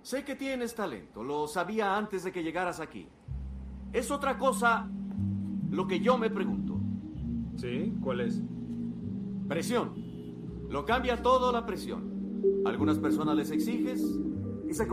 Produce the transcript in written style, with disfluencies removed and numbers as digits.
Sé que tienes talento, lo sabía antes de que llegaras aquí. Es otra cosa lo que yo me pregunto. ¿Sí? ¿Cuál es? Presión. Lo cambia todo la presión. A algunas personas les exiges